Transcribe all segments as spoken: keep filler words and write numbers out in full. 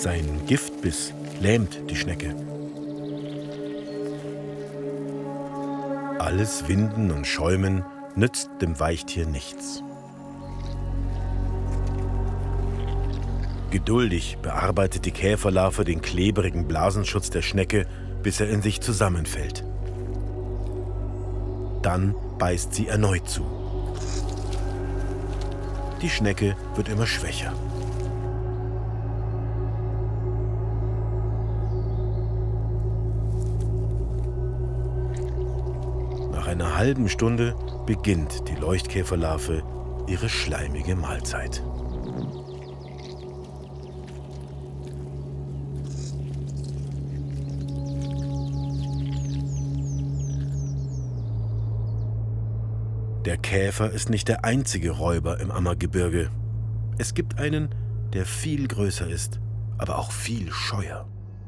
Sein Giftbiss lähmt die Schnecke. Alles Winden und Schäumen nützt dem Weichtier nichts. Geduldig bearbeitet die Käferlarve den klebrigen Blasenschutz der Schnecke, bis er in sich zusammenfällt. Dann beißt sie erneut zu. Die Schnecke wird immer schwächer. Nach einer halben Stunde beginnt die Leuchtkäferlarve ihre schleimige Mahlzeit. Der Käfer ist nicht der einzige Räuber im Ammergebirge. Es gibt einen, der viel größer ist, aber auch viel scheuer.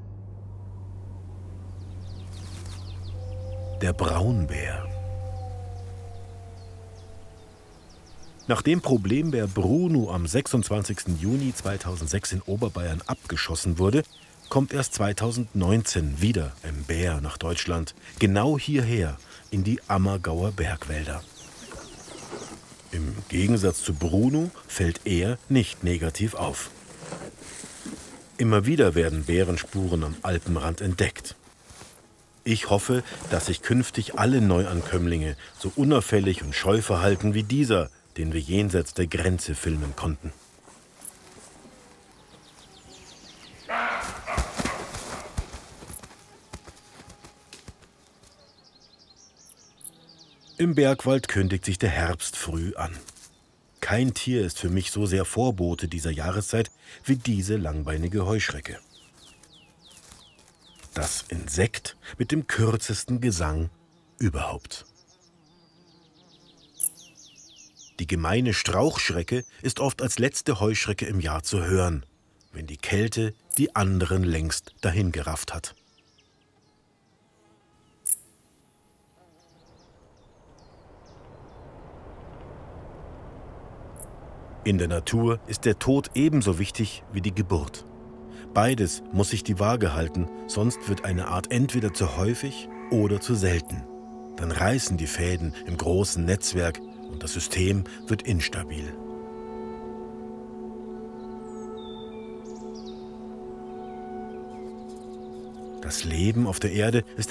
Der Braunbär. Nachdem Problembär Bruno am sechsundzwanzigsten Juni zweitausendsechs in Oberbayern abgeschossen wurde, kommt erst zweitausendneunzehn wieder ein Bär nach Deutschland, genau hierher, in die Ammergauer Bergwälder. Im Gegensatz zu Bruno fällt er nicht negativ auf. Immer wieder werden Bärenspuren am Alpenrand entdeckt. Ich hoffe, dass sich künftig alle Neuankömmlinge so unauffällig und scheu verhalten wie dieser, den wir jenseits der Grenze filmen konnten. Im Bergwald kündigt sich der Herbst früh an. Kein Tier ist für mich so sehr Vorbote dieser Jahreszeit wie diese langbeinige Heuschrecke. Das Insekt mit dem kürzesten Gesang überhaupt. Die gemeine Strauchschrecke ist oft als letzte Heuschrecke im Jahr zu hören, wenn die Kälte die anderen längst dahingerafft hat. In der Natur ist der Tod ebenso wichtig wie die Geburt. Beides muss sich die Waage halten, sonst wird eine Art entweder zu häufig oder zu selten. Dann reißen die Fäden im großen Netzwerk und das System wird instabil. Das Leben auf der Erde ist